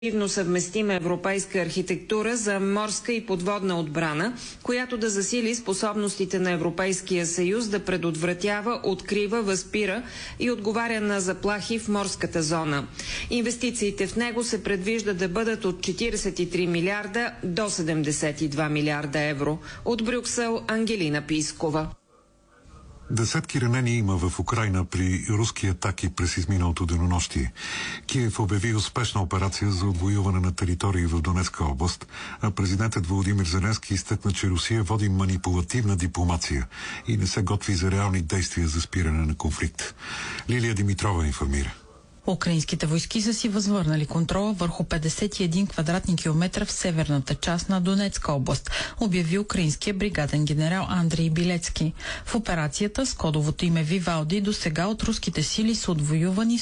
съвместима европейска архитектура за морска и подводна отбрана, която да засили способностите на Европейския съюз да предотвратява, открива, възпира и отговаря на заплахи в морската зона. Инвестициите в него се предвижда да бъдат от 43 милиарда до 72 милиарда евро. От Брюксел, Ангелина Пискова. Десетки ранени има в Украйна при руски атаки през изминалото денонощие. Киев обяви успешна операция за отвоюване на територии в Донецка област, а президентът Володимир Зеленски изтъкна, че Русия води манипулативна дипломация и не се готви за реални действия за спиране на конфликт. Лилия Димитрова информира. Украинските войски са си възвърнали контрола върху 51 квадратни километра в северната част на Донецка област, обяви украинския бригаден генерал Андрей Билецки. В операцията с кодовото име Вивалди до сега от руските сили са отвоювани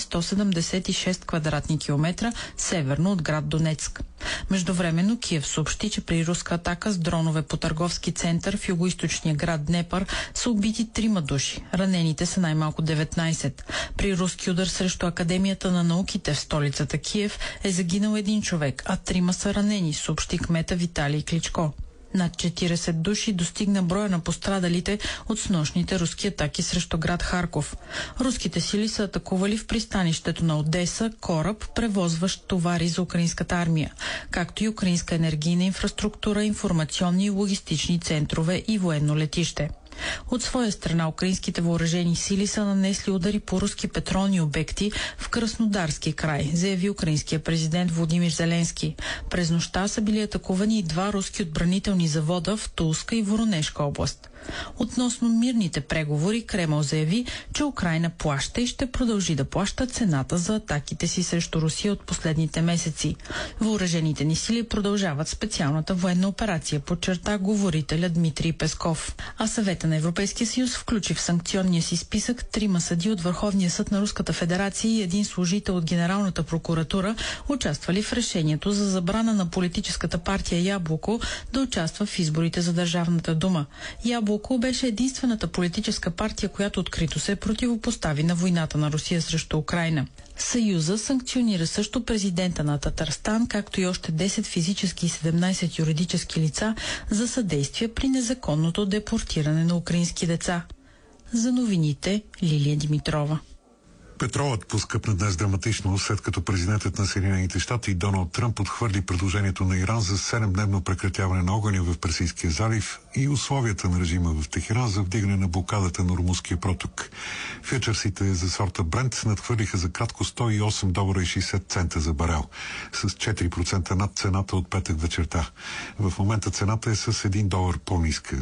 176 квадратни километра северно от град Донецк. Междувременно Киев съобщи, че при руска атака с дронове по търговски център в югоизточния град Днепър са убити 3 души. Ранените са най-малко 19. При руски удар срещу Академията на науките в столицата Киев е загинал 1 човек, а 3 са ранени, съобщи кмета Виталий Кличко. Над 40 души достигна броя на пострадалите от снощните руски атаки срещу град Харков. Руските сили са атакували в пристанището на Одеса кораб, превозващ товари за украинската армия, както и украинска енергийна инфраструктура, информационни и логистични центрове и военно летище. От своя страна украинските въоръжени сили са нанесли удари по руски петролни обекти в Краснодарски край, заяви украинския президент Володимир Зеленски. През нощта са били атакувани и 2 руски отбранителни завода в Тулска и Воронежка област. Относно мирните преговори, Кремъл заяви, че Украйна плаща и ще продължи да плаща цената за атаките си срещу Русия от последните месеци. Въоръжените ни сили продължават специалната военна операция, подчерта говорителя Дмитрий Песков. А Съвета на Европейския съюз включи в санкционния си списък 3 съдии от Върховния съд на Руската федерация и 1 служител от Генералната прокуратура, участвали в решението за забрана на политическата партия Яблоко да участва в изборите за Държавната дума. Яблоко беше единствената политическа партия, която открито се противопостави на войната на Русия срещу Украйна. Съюза санкционира също президента на Татарстан, както и още 10 физически и 17 юридически лица за съдействие при незаконното депортиране на украински деца. За новините Лилия Димитрова. Петролът поскъпна днес драматично, след като президентът на Съединените щати Доналд Тръмп отхвърли предложението на Иран за 7-дневно прекратяване на огъня в Персийския залив и условията на режима в Техеран за вдигане на блокадата на Ормузския проток. Фьючерсите за сорта Брент надхвърлиха за кратко $108.60 за барел, с 4% над цената от петък вечерта. В момента цената е с $1 по-ниска.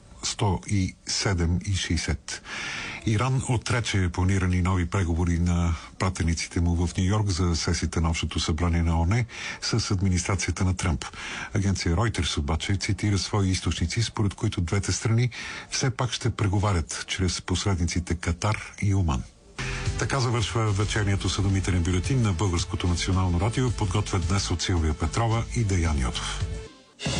107,60. Иран отрече планирани нови преговори на пратениците му в Нью-Йорк за сесията на Общото събрание на ООН с администрацията на Тръмп. Агенция Reuters обаче цитира свои източници, според които двете страни все пак ще преговарят чрез посредниците Катар и Оман. Така завършва вечерният осведомителен бюлетин на Българското национално радио, подготвен днес от Силвия Петрова и Деян Йотов.